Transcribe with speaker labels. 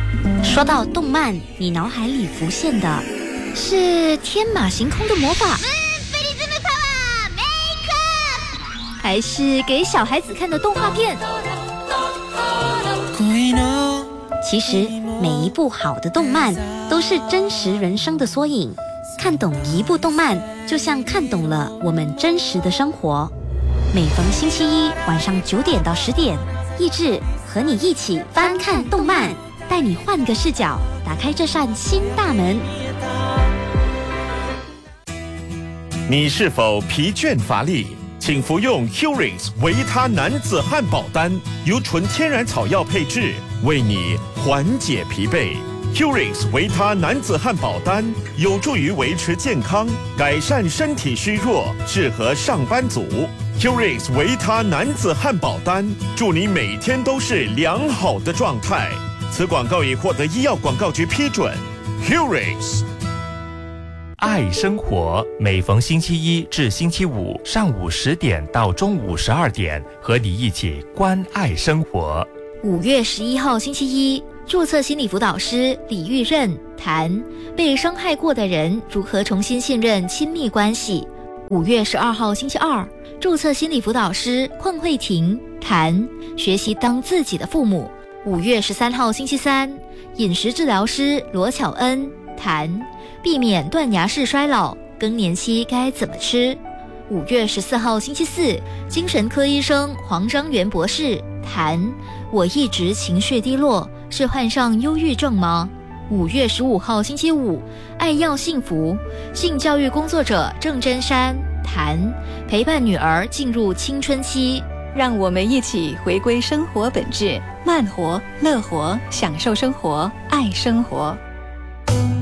Speaker 1: 说到动漫，你脑海里浮现的是天马行空的魔法，还是给小孩子看的动画片？其实每一部好的动漫都是真实人生的缩影，看懂一部动漫就像看懂了我们真实的生活。每逢星期一晚上9点到10点，益智和你一起翻看动漫，带你换个视角，打开这扇新大门。
Speaker 2: 你是否疲倦乏力？请服用 Curings 维他男子汉堡丹，由纯天然草药配制，为你缓解疲惫。Curings 维他男子汉堡丹有助于维持健康，改善身体虚弱，适合上班族。Curings 维他男子汉堡丹，祝你每天都是良好的状态。此广告已获得医药广告局批准。Curings。
Speaker 3: 爱生活，每逢星期一至星期五上午10点到中午12点，和你一起关爱生活。
Speaker 1: 5月11号星期一，注册心理辅导师李玉任谈被伤害过的人如何重新信任亲密关系。5月12号星期二，注册心理辅导师邝慧婷谈学习当自己的父母。5月13号星期三，饮食治疗师罗巧恩谈避免断崖式衰老，更年期该怎么吃。5月14号星期四，精神科医生黄章元博士谈我一直情绪低落，是患上忧郁症吗？5月15号星期五，爱要幸福，性教育工作者郑真山谈陪伴女儿进入青春期。
Speaker 4: 让我们一起回归生活本质，慢活、乐活，享受生活，爱生活。